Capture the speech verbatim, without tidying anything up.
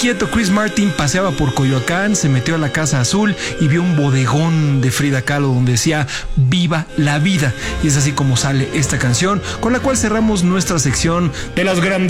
quieto. Chris Martin paseaba por Coyoacán, se metió a la Casa Azul y vio un bodegón de Frida Kahlo donde decía viva la vida. Y es así como sale esta canción, con la cual cerramos nuestra sección de las grandes